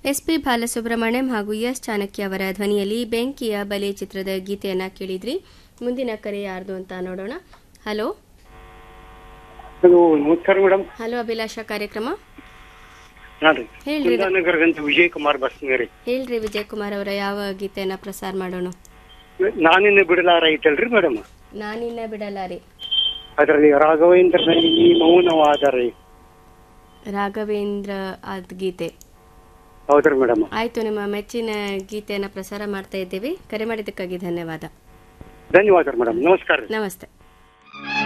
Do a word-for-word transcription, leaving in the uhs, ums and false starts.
S P Balasubrahmanyam ಹಾಗೂ S Chanakya ಅವರ ಧ್ವನಿಯಲ್ಲಿ ಬೆಂಕಿಯ ಬಲೆ ಚಿತ್ರದ ಗೀತೆಯನ್ನ ಕೇಳಿದ್ರಿ. ಮುಂದಿನ ಕರೆ ಯಾರ್ದು ಅಂತ ನೋಡೋಣ. ಹಲೋ ಹಲೋ, ನಮಸ್ಕಾರ ಮೇಡಮ್. ಹಲೋ ಅಭಿಲಾಷ ಕಾರ್ಯಕ್ರಮ ನಾನ್ರಿ ಹೇಳ್ರಿ ಕುಂದಾನಗರದಿಂದ ವಿಜಯ್ ಕುಮಾರ್ ಬಸ್ನೇರಿ. ಹೇಳ್ರಿ ವಿಜಯ್ ಕುಮಾರ್ ಅವರ ಯಾವ ಗೀತೆಯನ್ನ ಪ್ರಸಾರ ಮಾಡೋಣ? ನಾನಿನ್ನ ಬಿಡಲಾರ ಐತಲ್ರಿ ಮೇಡಮ್, ನಾನಿನ್ನ ಬಿಡಲಾರೆ. ಅದರಲ್ಲಿ ರಾಘವೇಂದ್ರನಲ್ಲಿ ಈ ಮೌನವಾದರೆ. ರಾಘವೇಂದ್ರ ಅದ್ ಗೀತೆ. ಹೌದ್ರಿ ಮೇಡಮ್. ಆಯ್ತು, ನಿಮ್ಮ ಮೆಚ್ಚಿನ ಗೀತೆಯನ್ನ ಪ್ರಸಾರ ಮಾಡ್ತಾ ಇದ್ದೇವೆ. ಕರೆ ಮಾಡಿದ್ದಕ್ಕಾಗಿ ಧನ್ಯವಾದ. ಧನ್ಯವಾದ ಮೇಡಮ್. ನಮಸ್ಕಾರ. ನಮಸ್ತೆ.